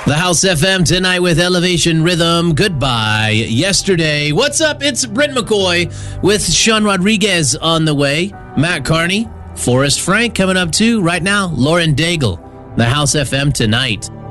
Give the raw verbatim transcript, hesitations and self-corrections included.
The House F M tonight with Elevation Rhythm. Goodbye. Yesterday. What's up? It's Brent McCoy with Sean Rodriguez on the way. Matt Carney, Forrest Frank coming up too. Right now, Lauren Daigle. The House F M tonight.